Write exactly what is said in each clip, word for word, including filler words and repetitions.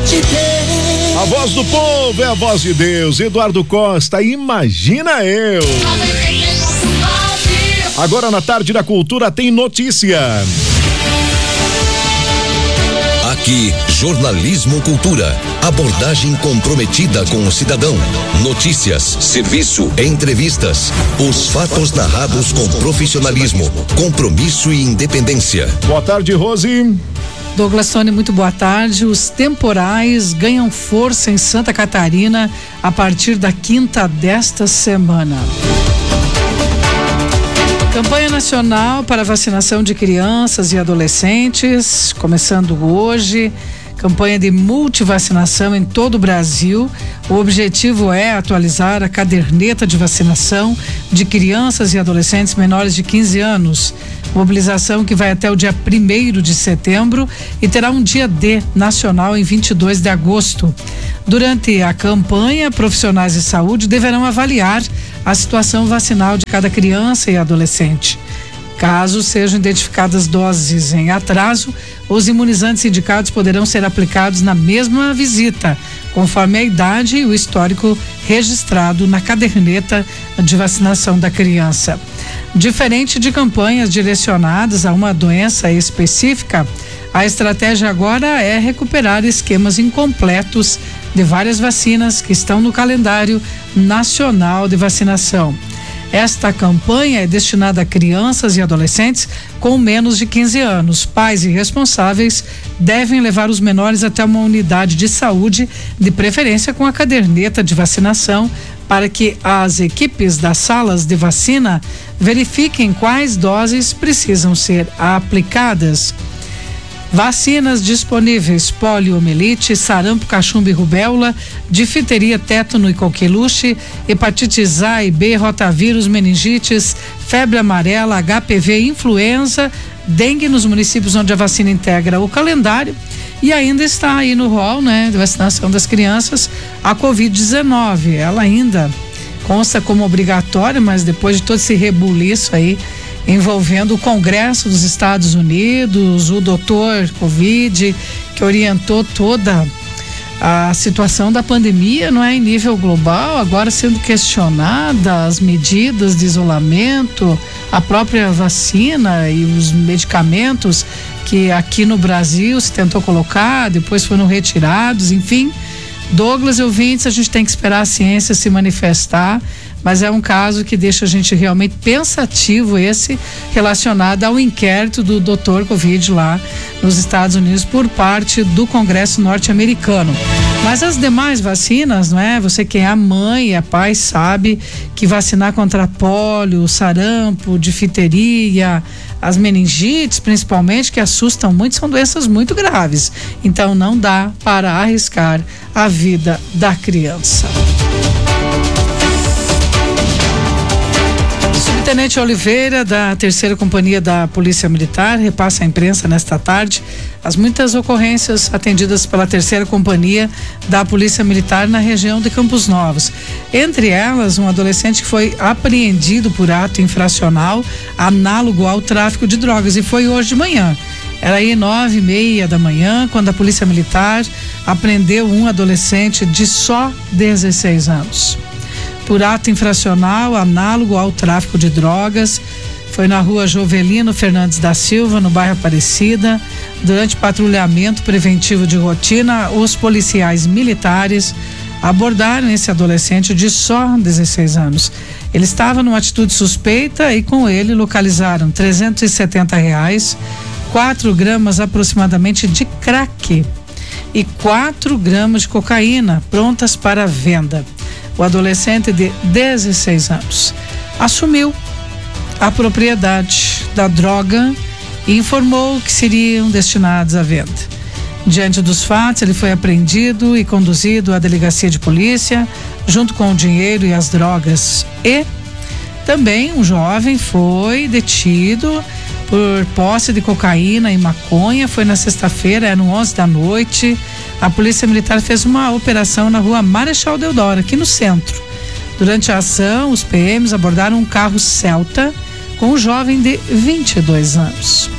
de Deus. A voz do povo é a voz de Deus. Eduardo Costa, imagina eu. Agora na tarde da cultura tem notícia. Aqui, Jornalismo Cultura. Abordagem comprometida com o cidadão. Notícias, serviço, entrevistas. Os fatos narrados com profissionalismo, compromisso e independência. Boa tarde, Rose. Douglas Tony, muito boa tarde. Os temporais ganham força em Santa Catarina a partir da quinta desta semana. Campanha nacional para vacinação de crianças e adolescentes, começando hoje. Campanha de multivacinação em todo o Brasil. O objetivo é atualizar a caderneta de vacinação de crianças e adolescentes menores de quinze anos. Mobilização que vai até o dia primeiro de setembro e terá um dia D nacional em vinte e dois de agosto. Durante a campanha, profissionais de saúde deverão avaliar a situação vacinal de cada criança e adolescente. Caso sejam identificadas doses em atraso, os imunizantes indicados poderão ser aplicados na mesma visita, conforme a idade e o histórico registrado na caderneta de vacinação da criança. Diferente de campanhas direcionadas a uma doença específica, a estratégia agora é recuperar esquemas incompletos de várias vacinas que estão no calendário nacional de vacinação. Esta campanha é destinada a crianças e adolescentes com menos de quinze anos. Pais e responsáveis devem levar os menores até uma unidade de saúde, de preferência com a caderneta de vacinação, para que as equipes das salas de vacina verifiquem quais doses precisam ser aplicadas. Vacinas disponíveis: poliomielite, sarampo, cachumba e rubéola, difteria, tétano e coqueluche, hepatites A e B, rotavírus, meningites, febre amarela, H P V, influenza, dengue nos municípios onde a vacina integra o calendário. E ainda está aí no rol, né, de vacinação das crianças, a covid dezenove. Ela ainda consta como obrigatória, mas depois de todo esse rebuliço aí envolvendo o Congresso dos Estados Unidos, o doutor Covid, que orientou toda a situação da pandemia, não é, em nível global, agora sendo questionada as medidas de isolamento, a própria vacina e os medicamentos que aqui no Brasil se tentou colocar, depois foram retirados, enfim. Douglas e ouvintes, a gente tem que esperar a ciência se manifestar, mas é um caso que deixa a gente realmente pensativo, esse relacionado ao inquérito do doutor Covid lá nos Estados Unidos por parte do Congresso norte-americano. Mas as demais vacinas, não é? Você que é mãe, é pai, sabe que vacinar contra pólio, sarampo, difteria, as meningites principalmente, que assustam muito, são doenças muito graves. Então não dá para arriscar a vida da criança. Tenente Oliveira, da terceira companhia da Polícia Militar, repassa à imprensa nesta tarde as muitas ocorrências atendidas pela terceira companhia da Polícia Militar na região de Campos Novos. Entre elas, um adolescente que foi apreendido por ato infracional análogo ao tráfico de drogas, e foi hoje de manhã. Era aí nove e meia da manhã, quando a Polícia Militar apreendeu um adolescente de só dezesseis anos. Por ato infracional análogo ao tráfico de drogas. Foi na rua Jovelino Fernandes da Silva, no bairro Aparecida. Durante patrulhamento preventivo de rotina, os policiais militares abordaram esse adolescente de só dezesseis anos. Ele estava numa atitude suspeita e com ele localizaram trezentos e setenta reais, quatro gramas aproximadamente de crack e quatro gramas de cocaína prontas para venda. O adolescente de dezesseis anos assumiu a propriedade da droga e informou que seriam destinados à venda. Diante dos fatos, ele foi apreendido e conduzido à delegacia de polícia, junto com o dinheiro e as drogas. E também um jovem foi detido por posse de cocaína e maconha. Foi na sexta-feira, eram onze da noite. A Polícia Militar fez uma operação na rua Marechal Deodoro, aqui no centro. Durante a ação, os P Ms abordaram um carro Celta com um jovem de vinte e dois anos.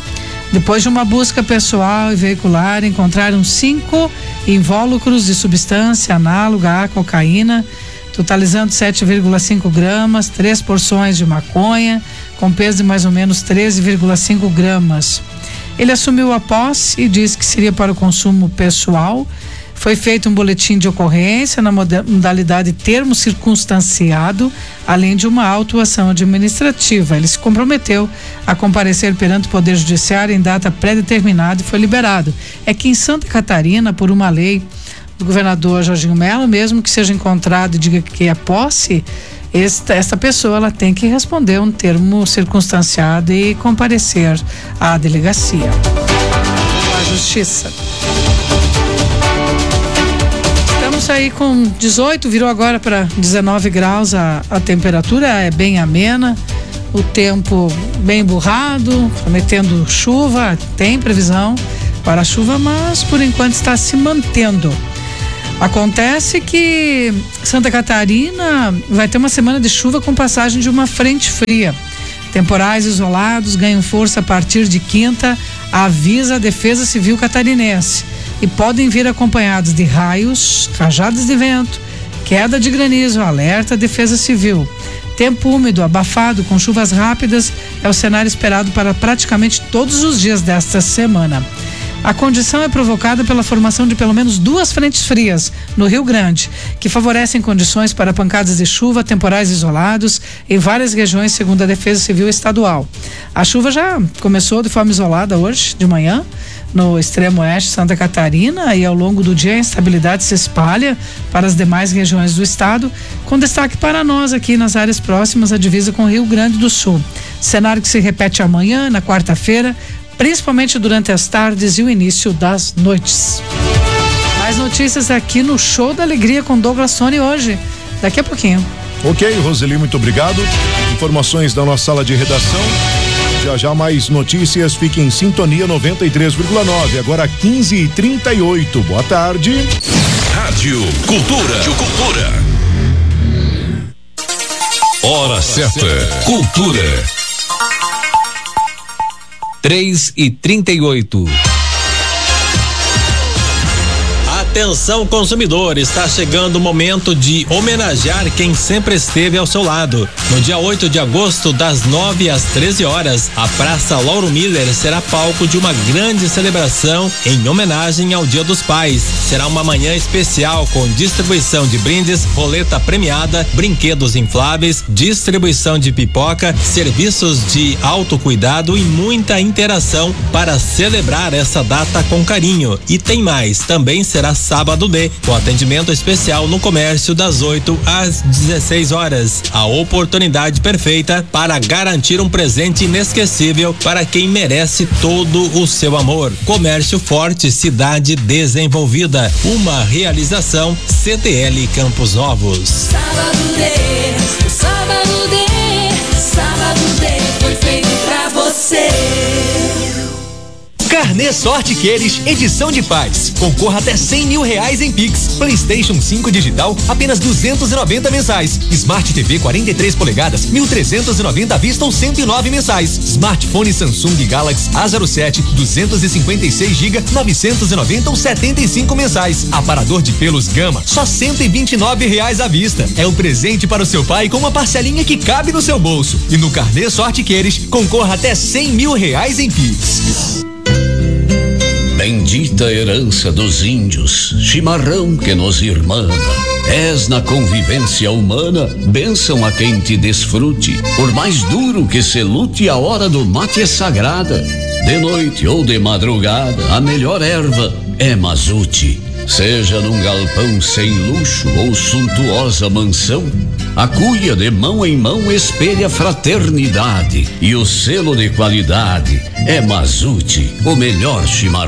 Depois de uma busca pessoal e veicular, encontraram cinco invólucros de substância análoga à cocaína, totalizando sete vírgula cinco gramas, três porções de maconha, com peso de mais ou menos treze vírgula cinco gramas. Ele assumiu a posse e disse que seria para o consumo pessoal. Foi feito um boletim de ocorrência na modalidade termo circunstanciado, além de uma autuação administrativa. Ele se comprometeu a comparecer perante o Poder Judiciário em data pré-determinada e foi liberado. É que em Santa Catarina, por uma lei do governador Jorginho Melo, mesmo que seja encontrado e diga que é posse, esta, esta pessoa ela tem que responder um termo circunstanciado e comparecer à delegacia, à justiça. Estamos aí com dezoito, virou agora para dezenove graus a, a temperatura, é bem amena, o tempo bem burrado, prometendo chuva, tem previsão para chuva, mas por enquanto está se mantendo. Acontece que Santa Catarina vai ter uma semana de chuva com passagem de uma frente fria. Temporais isolados ganham força a partir de quinta, avisa a Defesa Civil catarinense. E podem vir acompanhados de raios, rajadas de vento, queda de granizo, alerta Defesa Civil. Tempo úmido, abafado, com chuvas rápidas é o cenário esperado para praticamente todos os dias desta semana. A condição é provocada pela formação de pelo menos duas frentes frias no Rio Grande, que favorecem condições para pancadas de chuva, temporais isolados em várias regiões, segundo a Defesa Civil Estadual. A chuva já começou de forma isolada hoje de manhã no extremo oeste de Santa Catarina, e ao longo do dia a instabilidade se espalha para as demais regiões do estado, com destaque para nós aqui nas áreas próximas à divisa com o Rio Grande do Sul. Cenário que se repete amanhã, na quarta-feira, principalmente durante as tardes e o início das noites. Mais notícias aqui no Show da Alegria com Douglas Sony hoje, daqui a pouquinho. Ok, Roseli, muito obrigado. Informações da nossa sala de redação. Já já mais notícias, fique em sintonia noventa e três vírgula nove, agora quinze e trinta e oito. Boa tarde. Rádio Cultura. Rádio Cultura. Hora certa. Cultura. três e trinta e oito. Atenção, consumidor, está chegando o momento de homenagear quem sempre esteve ao seu lado. No dia oito de agosto, das nove às treze horas, a Praça Lauro Miller será palco de uma grande celebração em homenagem ao Dia dos Pais. Será uma manhã especial com distribuição de brindes, roleta premiada, brinquedos infláveis, distribuição de pipoca, serviços de autocuidado e muita interação para celebrar essa data com carinho. E tem mais, também será sábado D, com atendimento especial no comércio das oito às dezesseis horas. A oportunidade perfeita para garantir um presente inesquecível para quem merece todo o seu amor. Comércio forte, cidade desenvolvida. Uma realização C T L Campos Novos. Sábado D, sábado D, sábado D foi feito pra você. Carnê Sorte Queres, edição de paz. Concorra até cem mil reais em Pix. PlayStation cinco digital, apenas duzentos e noventa mensais. Smart T V quarenta e três polegadas, mil trezentos e noventa à vista ou cento e nove mensais. Smartphone Samsung Galaxy A zero sete, duzentos e cinquenta e seis gigas, novecentos e noventa ou setenta e cinco mensais. Aparador de pelos Gama, só cento e vinte e nove reais à vista. É o presente para o seu pai com uma parcelinha que cabe no seu bolso. E no Carnê Sorte Queres, concorra até cem mil reais em Pix. Bendita herança dos índios, chimarrão que nos irmana. És na convivência humana, bênção a quem te desfrute. Por mais duro que se lute, a hora do mate é sagrada. De noite ou de madrugada, a melhor erva é mazute. Seja num galpão sem luxo ou suntuosa mansão, a cuia de mão em mão espelha fraternidade. E o selo de qualidade é Mazute, o melhor chimarrão.